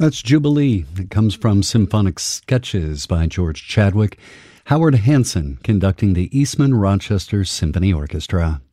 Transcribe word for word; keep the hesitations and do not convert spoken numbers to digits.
That's Jubilee. It comes from Symphonic Sketches by George Chadwick. Howard Hanson conducting the Eastman Rochester Symphony Orchestra.